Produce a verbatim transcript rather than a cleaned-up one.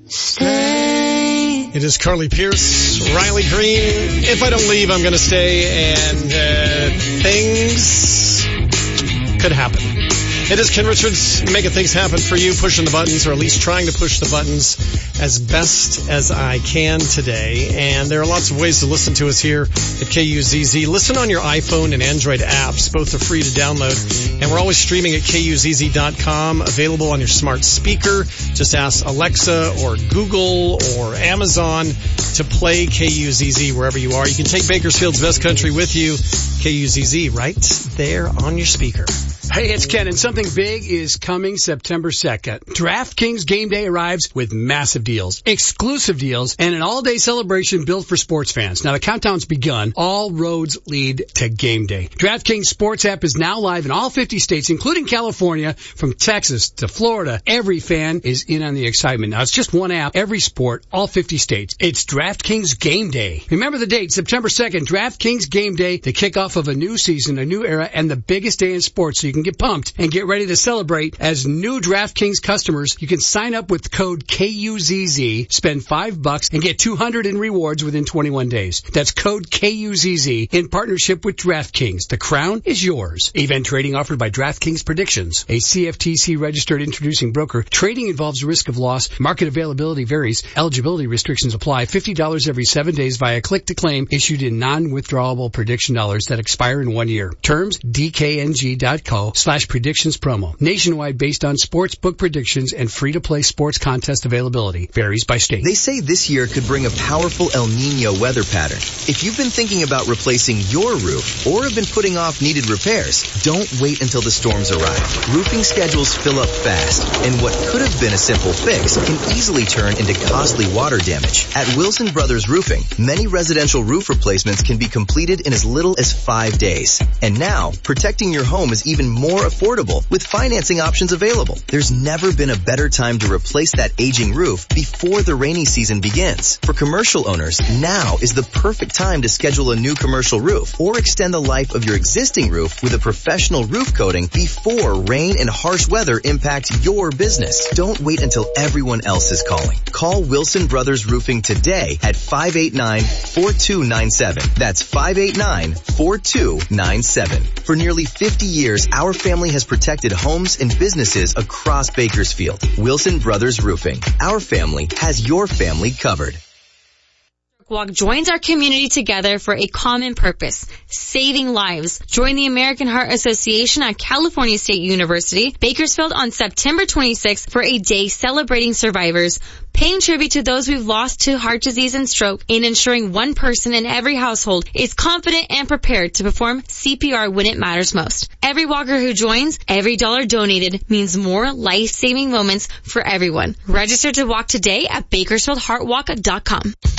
Stay. It is Carly Pierce, Riley Green. If I don't leave, I'm going to stay, and uh, things could happen. It is Ken Richards making things happen for you, pushing the buttons, or at least trying to push the buttons as best as I can today. And there are lots of ways to listen to us here at K U Z Z. Listen on your iPhone and Android apps. Both are free to download. And we're always streaming at K U Z Z dot com, available on your smart speaker. Just ask Alexa or Google or Amazon to play K U Z Z wherever you are. You can take Bakersfield's Best Country with you, K U Z Z, right there on your speaker. Hey, it's Ken, and something big is coming September second. DraftKings Game Day arrives with massive deals, exclusive deals, and an all-day celebration built for sports fans. Now, the countdown's begun. All roads lead to Game Day. DraftKings Sports app is now live in all fifty states, including California, from Texas to Florida. Every fan is in on the excitement. Now, it's just one app, every sport, all fifty states. It's DraftKings Game Day. Remember the date, September second, DraftKings Game Day, the kickoff of a new season, a new era, and the biggest day in sports, so you can get pumped and get ready to celebrate. As new DraftKings customers, you can sign up with code K U Z Z, spend five bucks, and get two hundred in rewards within twenty-one days. That's code K U Z Z in partnership with DraftKings. The crown is yours. Event trading offered by DraftKings Predictions, a C F T C registered introducing broker. Trading involves risk of loss. Market availability varies. Eligibility restrictions apply. fifty dollars every seven days via click to claim, issued in non-withdrawable prediction dollars that expire in one year. Terms, D K N G dot co slash predictions promo. Nationwide based on sports book predictions and free-to-play sports contest availability. Varies by state. They say this year could bring a powerful El Nino weather pattern. If you've been thinking about replacing your roof or have been putting off needed repairs, don't wait until the storms arrive. Roofing schedules fill up fast, and what could have been a simple fix can easily turn into costly water damage. At Wilson Brothers Roofing, many residential roof replacements can be completed in as little as five days. And now, protecting your home is even more affordable with financing options available. There's never been a better time to replace that aging roof before the rainy season begins. For commercial owners, now is the perfect time to schedule a new commercial roof or extend the life of your existing roof with a professional roof coating before rain and harsh weather impact your business. Don't wait until everyone else is calling. Call Wilson Brothers Roofing today at five eight nine, four two nine seven. That's five eight nine, four two nine seven. For nearly fifty years, our family has protected homes and businesses across Bakersfield. Wilson Brothers Roofing. Our family has your family covered. Walk joins our community together for a common purpose, saving lives. Join the American Heart Association at California State University, Bakersfield on September twenty-sixth for a day celebrating survivors, paying tribute to those we've lost to heart disease and stroke, and ensuring one person in every household is confident and prepared to perform C P R when it matters most. Every walker who joins, every dollar donated means more life-saving moments for everyone. Register to walk today at Bakersfield Heart Walk dot com.